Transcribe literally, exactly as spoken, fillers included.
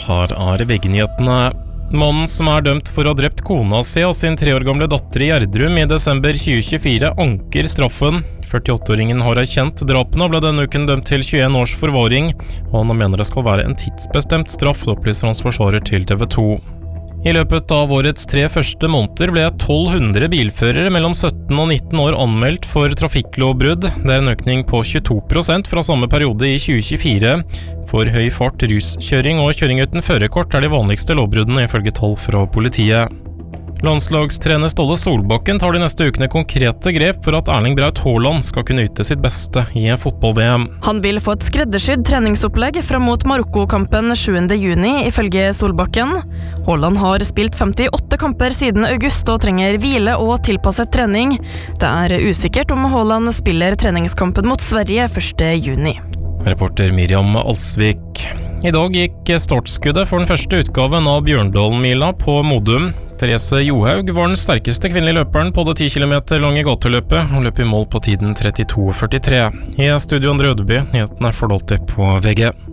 Her er V G-nyhetene. Mannen som er dømt for å ha drept kona si og sin tre år gamle datter i Gjerdrum i desember tjue tjuefire, anker straffen. førtiåtte-åringen har erkjent drapene og ble denne uken dømt til tjueen års forvaring, og han mener det skal være en tidsbestemt straff, opplyser hans forsvarer til T V to. I løpet av årets tre første måneder ble tolv hundre bilførere mellom sytten og nitten år anmeldt for trafikklovbrudd. Det er en økning på tjueto prosent fra samme periode i tjue tjuefire. For høy fart, ruskjøring og kjøring uten førerkort er de vanligste lovbruddene ifølge tall fra politiet. Landslagstrener Ståle Solbakken tar de neste ukene konkrete grep for at Erling Braut Haaland skal kunne yte sitt beste i fotball-V M. Han vil få et skreddersydd treningsopplegg frem mot Marokko-kampen sjuende juni, ifølge Solbakken. Haaland har spilt femtiåtte kamper siden august og trenger hvile og tilpasset trening. Det er usikkert om Haaland spiller treningskampen mot Sverige første juni. Reporter Miriam Alsvik. I dag gikk startskuddet for den første utgaven av Bjørndalen-mila på Modum. Therese Johaug var den sterkeste kvinnelige løperen på det ti kilometer lange gateløpet, og løp i mål på tiden trettito førtitre. I studio Andre Ødeby, nyhetene får du alltid på V G.